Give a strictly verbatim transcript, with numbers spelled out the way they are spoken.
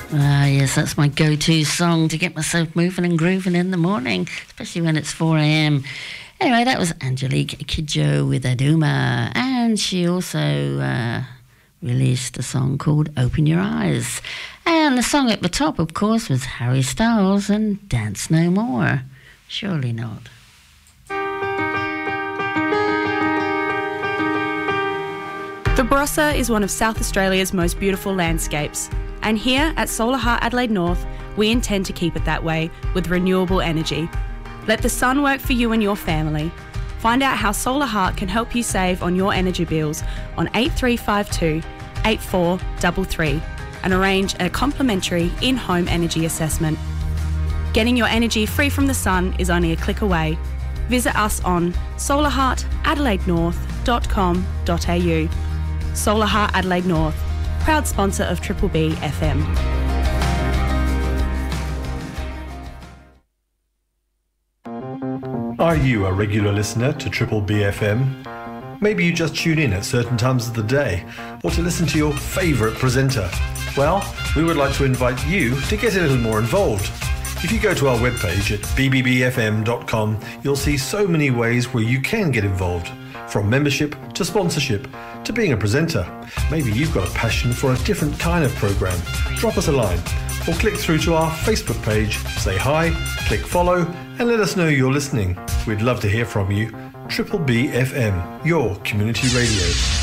Ah, yes, that's my go-to song to get myself moving and grooving in the morning, especially when it's four a.m. Anyway, that was Angelique Kidjo with Aduma, and she also uh, released a song called Open Your Eyes. And the song at the top, of course, was Harry Styles and Dance No More. Surely not. The Barossa is one of South Australia's most beautiful landscapes, and here at Solar Heart Adelaide North, we intend to keep it that way with renewable energy. Let the sun work for you and your family. Find out how Solar Heart can help you save on your energy bills on eight three five two, eight four three three and arrange a complimentary in-home energy assessment. Getting your energy free from the sun is only a click away. Visit us on solar heart adelaide north dot com dot a u. Solar Heart Adelaide North, proud sponsor of Triple B F M. Are you a regular listener to Triple B F M? Maybe you just tune in at certain times of the day, or to listen to your favourite presenter. Well, we would like to invite you to get a little more involved. If you go to our webpage at b b b f m dot com, you'll see so many ways where you can get involved. From membership to sponsorship to being a presenter. Maybe you've got a passion for a different kind of programme. Drop us a line or click through to our Facebook page, say hi, click follow and let us know you're listening. We'd love to hear from you. Triple B F M, your community radio.